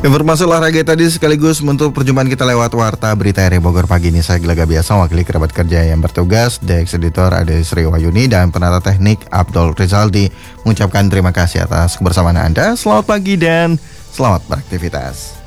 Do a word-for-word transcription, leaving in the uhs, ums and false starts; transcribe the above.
Informasi olahraga tadi sekaligus untuk perjumpaan kita lewat Warta Berita R I Bogor pagi ini. Saya Gelaga Biasa, wakili kerabat kerja yang bertugas, Dex Editor ada Sri Wayuni dan penata teknik Abdul Rizaldi mengucapkan terima kasih atas kebersamaan Anda. Selamat pagi dan selamat beraktivitas.